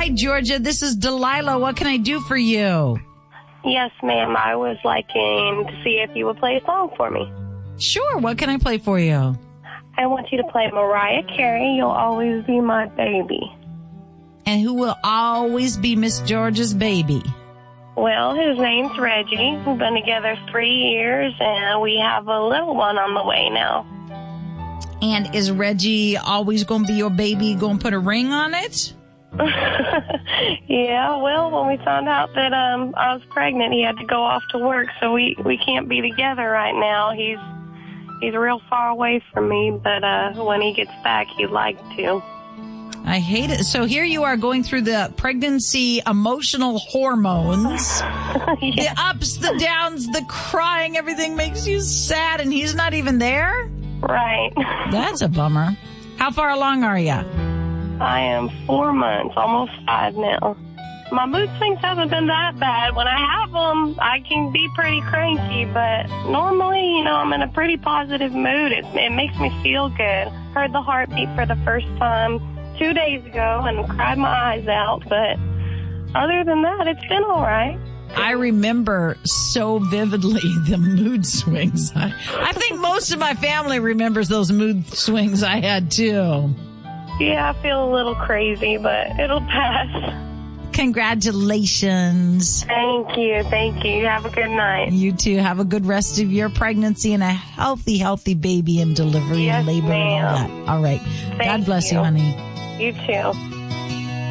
Hi, Georgia. This is Delilah. What can I do for you? Yes, ma'am. I was liking to see if you would play a song for me. Sure. What can I play for you? I want you to play Mariah Carey, You'll Always Be My Baby. And who will always be Miss Georgia's baby? Well, his name's Reggie. We've been together 3 years, and we have a little one on the way now. And is Reggie always going to be your baby, going to put a ring on it? Yeah, well, when we found out that I was pregnant, he had to go off to work, so we can't be together right now. He's real far away from me, but when he gets back, he'd like to. I hate it. So here you are going through the pregnancy emotional hormones. Yeah. The ups, the downs, the crying, everything makes you sad, and he's not even there? Right. That's a bummer. How far along are you? I am 4 months, almost 5 now. My mood swings haven't been that bad. When I have them, I can be pretty cranky, but normally, I'm in a pretty positive mood. It makes me feel good. Heard the heartbeat for the first time 2 days ago and cried my eyes out, but other than that, it's been all right. I remember so vividly the mood swings. I think most of my family remembers those mood swings I had too. Yeah, I feel a little crazy, but it'll pass. Congratulations. Thank you. Have a good night. You too. Have a good rest of your pregnancy and a healthy baby and delivery and labor and all that. All right. God bless you, honey. You too.